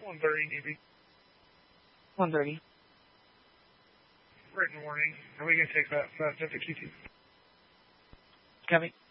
1:30 DB. 1:30. Written warning. Are we going to take that fast at the QT? Copy.